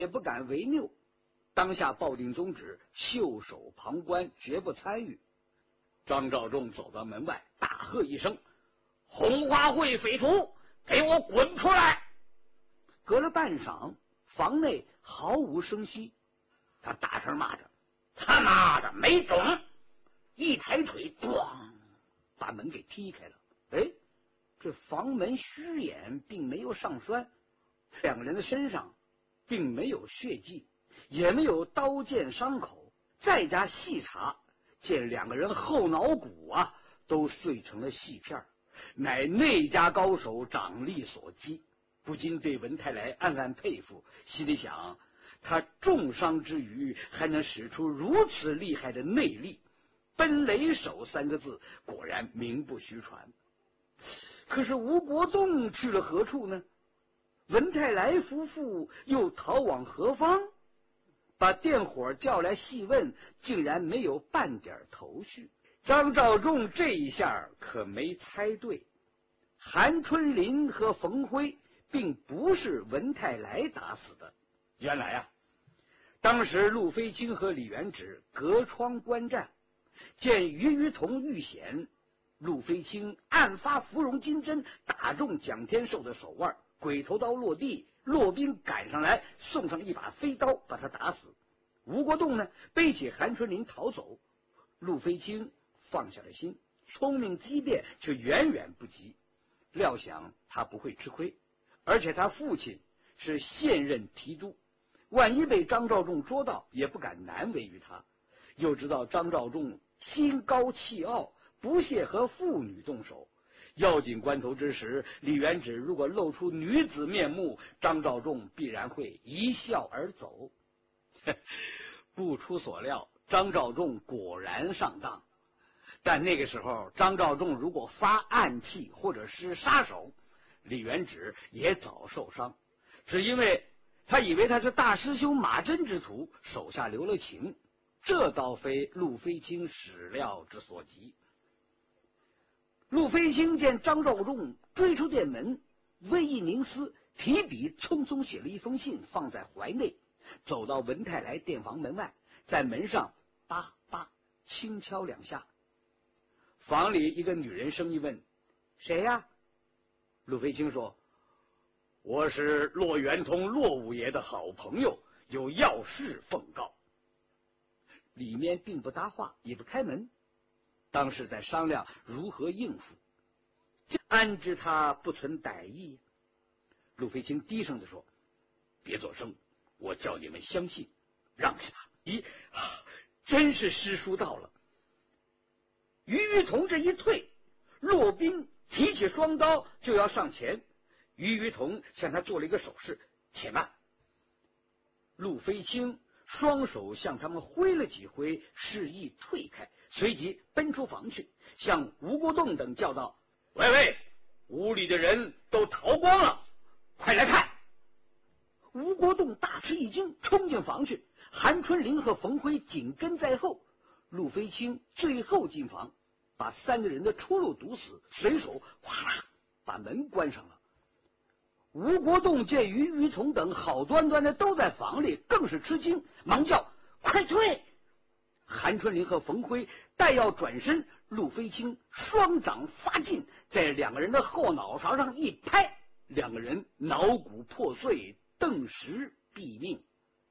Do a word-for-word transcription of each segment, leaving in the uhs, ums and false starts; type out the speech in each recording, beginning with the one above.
也不敢违拗，当下抱定宗旨，袖手旁观，绝不参与。张召仲走到门外，大喝一声：“红花会匪徒，给我滚出来！”隔了半晌，房内毫无声息。他大声骂着：“他妈的没种！”一抬腿，咣，把门给踢开了。哎，这房门虚掩，并没有上栓，两个人的身上并没有血迹，也没有刀剑伤口。再加细查，见两个人后脑骨啊都碎成了细片，乃内家高手掌力所击，不禁对文泰来暗暗佩服，心里想，他重伤之余还能使出如此厉害的内力，奔雷手三个字果然名不虚传。可是吴国栋去了何处呢？文泰来夫妇又逃往何方？把电火叫来细问，竟然没有半点头绪。张召仲这一下可没猜对，韩春林和冯辉并不是文泰来打死的。原来啊，当时陆飞清和李元直隔窗观战，见于于同遇险，陆飞清暗发芙蓉金针，打中蒋天寿的手腕，鬼头刀落地，骆宾赶上来，送上一把飞刀，把他打死。吴国栋呢，背起韩春林逃走。陆飞清放下了心，聪明机变却远远不及。料想他不会吃亏，而且他父亲是现任提督，万一被张召仲捉到，也不敢难为于他。又知道张召仲心高气傲，不屑和妇女动手。要紧关头之时，李元直如果露出女子面目，张召仲必然会一笑而走。不出所料，张召仲果然上当。但那个时候，张召仲如果发暗器或者施杀手，李元直也早受伤，只因为他以为他是大师兄马真之徒，手下留了情，这倒非陆飞清始料之所及。陆飞清见张召仲追出殿门，微一凝思，提笔匆匆写了一封信，放在怀内，走到文泰来店房门外，在门上叭叭轻敲两下。房里一个女人声音问：“谁呀？”陆飞清说：“我是骆元通骆五爷的好朋友，有要事奉告。”里面并不搭话，也不开门，当是在商量如何应付。安知他不存歹意？陆飞清低声地说：“别作声，我叫你们相信，让开他。”咦，真是师叔到了。于于同这一退，骆宾提起双刀就要上前，于于同向他做了一个手势：“且慢。”陆飞清双手向他们挥了几挥，示意退开，随即奔出房去，向吴国栋等叫道：“喂喂，屋里的人都逃光了，快来看！”吴国栋大吃一惊，冲进房去，韩春林和冯辉紧跟在后。陆飞清最后进房，把三个人的出路堵死，随手哗啦把门关上了。吴国栋见于于从等好端端的都在房里，更是吃惊，忙叫：“快退！”韩春林和冯辉待要转身，陆飞清双掌发劲，在两个人的后脑勺上一拍，两个人脑骨破碎，顿时毙命。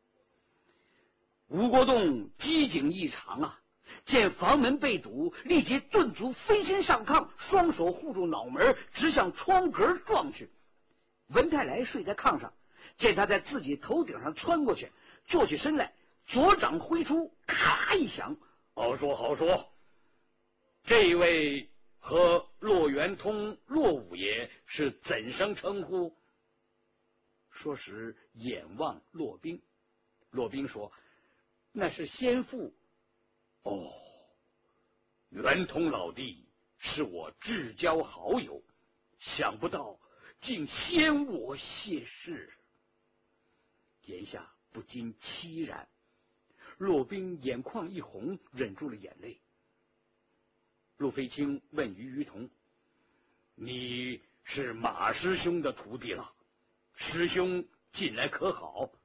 吴国栋机警异常啊，见房门被堵，立即顿足飞身上炕，双手护住脑门，直向窗格撞去。文泰来睡在炕上，见他在自己头顶上窜过去，坐起身来，左掌挥出，咔一响。好说好说，这位和骆元通骆五爷是怎生称呼？说时眼望骆宾，骆宾说：“那是先父。”哦，元通老弟是我至交好友，想不到竟先我谢世。言下不禁凄然，骆宾眼眶一红，忍住了眼泪。陆飞清问于于同：“你是马师兄的徒弟了？师兄近来可好？”